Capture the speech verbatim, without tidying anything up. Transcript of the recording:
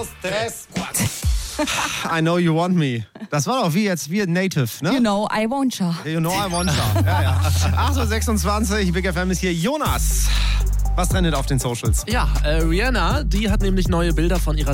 I know you want me. Das war doch wie jetzt, wie Native, ne? You know I want ya. You know I want ya. Ja, ja. acht Uhr sechsundzwanzig, Big F M ist hier. Jonas, was trendet auf den Socials? Ja, äh, Rihanna, die hat nämlich neue Bilder von ihrer